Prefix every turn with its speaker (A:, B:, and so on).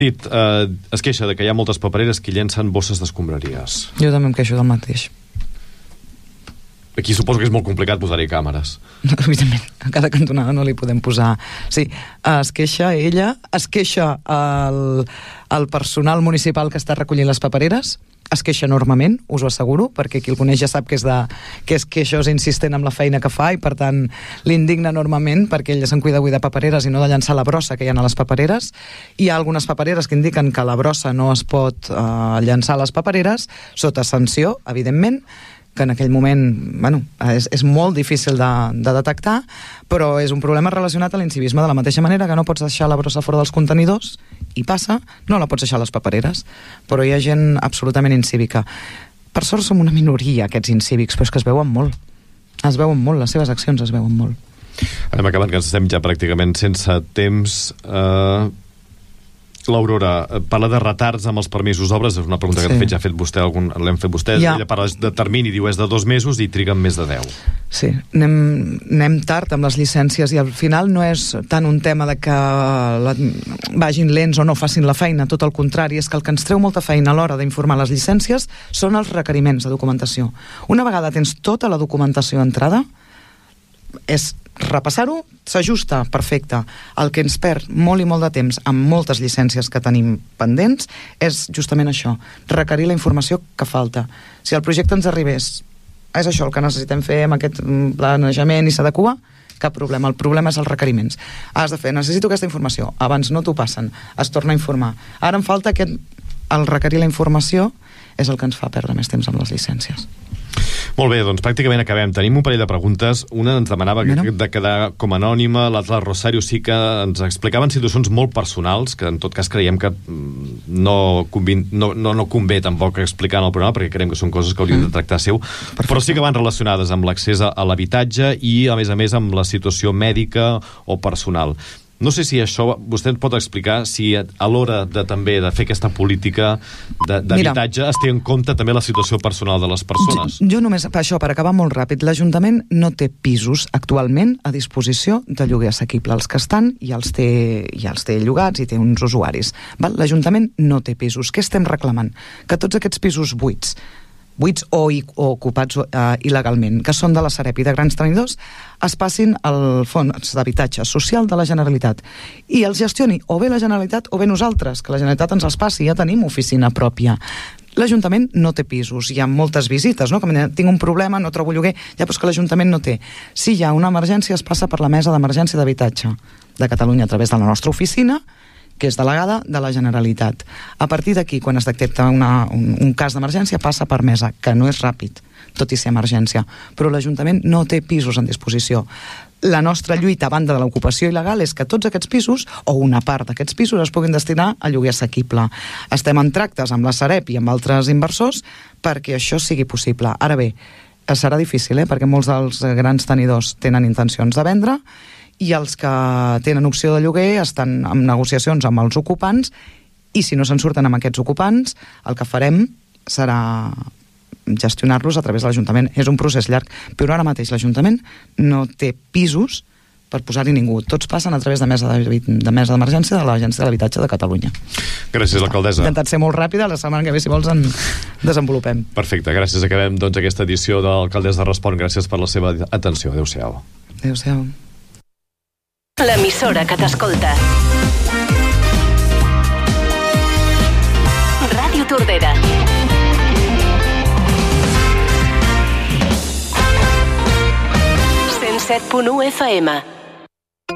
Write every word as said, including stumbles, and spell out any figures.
A: Dit, eh, es queixa de que hi ha moltes papereres que llencen bosses d'escombraries.
B: Jo també em queixo del mateix.
A: Aquí suposo que és molt complicat posar-hi càmeres.
B: Evidentment, a cada cantonada no li podem posar... Sí, es queixa ella, es queixa el, el personal municipal que està recollint les papereres, es queixa enormement, us ho asseguro, perquè qui el coneix ja sap que és, de, que, és que això és insistent amb la feina que fa i per tant l'indigna enormement perquè ella se'n cuida avui de papereres i no de llançar la brossa que hi ha a les papereres. Hi ha algunes papereres que indiquen que la brossa no es pot eh, llançar a les papereres sota sanció, evidentment, que en aquell moment, bueno, és, és molt difícil de, de detectar, però és un problema relacionat a l'incivisme, de la mateixa manera que no pots deixar la brossa fora dels contenidors, i passa, no la pots deixar a les papereres, però hi ha gent absolutament incívica. Per sort som una minoria, aquests incívics, però és que es veuen molt. Es veuen molt, les seves accions es veuen molt.
A: Anem acabant, que estem ja pràcticament sense temps... Eh... L'Aurora, parla de retards amb els permisos d'obres, és una pregunta que sí. de fet ja ha fet vostè, algun, l'hem fet vostè, ja. Ella parla de termini, diu és de dos mesos i triguen més de deu.
B: Sí, anem, anem tard amb les llicències i al final no és tant un tema de que la, vagin lents o no facin la feina, tot el contrari, és que el que ens treu molta feina a l'hora d'informar les llicències són els requeriments de documentació. Una vegada tens tota la documentació entrada, és repassar-ho, s'ajusta, perfecte. El que ens perd molt i molt de temps amb moltes llicències que tenim pendents és justament això, requerir la informació que falta. Si el projecte ens arribés, és això el que necessitem fer amb aquest planejament i s'adequa, cap problema. El problema és els requeriments. Has de fer, necessito aquesta informació, abans no t'ho passen, es torna a informar. Ara em falta aquest... El requerir la informació és el que ens fa perdre més temps amb les llicències.
A: Molt bé, doncs pràcticament acabem. Tenim un parell de preguntes. Una ens demanava Mira. de quedar com anònima, l'altra Rosario sí que ens explicaven situacions molt personals, que en tot cas creiem que no, convin, no, no, no convé tampoc explicar en el programa, perquè creiem que són coses que hauríem mm. de tractar seu, Perfecte. Però sí que van relacionades amb l'accés a, a l'habitatge i, a més a més, amb la situació mèdica o personal. No sé si això vostè ens pot explicar si a l'hora de també de fer aquesta política d'habitatge es té en compte també la situació personal de les persones.
B: Jo, jo només, per això, per acabar molt ràpid, l'Ajuntament no té pisos actualment a disposició de lloguer assequible. Els que estan ja els té, ja els té llogats i té uns usuaris. L'Ajuntament no té pisos. Què estem reclamant? Que tots aquests pisos buits buits o, o ocupats uh, il·legalment, que són de la Sareb i de grans tenidors, es passin al fons d'habitatge social de la Generalitat i els gestioni o bé la Generalitat o bé nosaltres, que la Generalitat ens els passi, ja tenim oficina pròpia. L'Ajuntament no té pisos, hi ha moltes visites, no? Com tinc un problema, no trobo lloguer, ja, però és que l'Ajuntament no té. Si hi ha una emergència, es passa per la mesa d'emergència d'habitatge de Catalunya a través de la nostra oficina, que és delegada de la Generalitat. A partir d'aquí, quan es detecta una, un, un cas d'emergència, passa per mesa, que no és ràpid, tot i ser emergència. Però l'Ajuntament no té pisos en disposició. La nostra lluita a banda de l'ocupació il·legal és que tots aquests pisos, o una part d'aquests pisos, es puguin destinar a lloguer assequible. Estem en tractes amb la Sareb i amb altres inversors perquè això sigui possible. Ara bé, serà difícil, eh? Perquè molts dels grans tenidors tenen intencions de vendre i els que tenen opció de lloguer estan en negociacions amb els ocupants i si no se'n surten amb aquests ocupants, el que farem serà gestionar-los a través de l'Ajuntament. És un procés llarg, però ara mateix l'Ajuntament no té pisos per posar-hi ningú. Tots passen a través de mesa de, de mesa d'emergència de l'Agència de l'Habitatge de Catalunya.
A: Gràcies, alcaldessa.
B: He intentat ser molt ràpida, la setmana que ve, si vols, en desenvolupem.
A: Perfecte, gràcies. Acabem doncs aquesta edició de l'Alcaldessa Respon. Gràcies per la seva atenció. Adéu-siau.
B: Adéu-siau.
C: L'emissora que t'escolta. Ràdio Tordera. cent set punt u F M.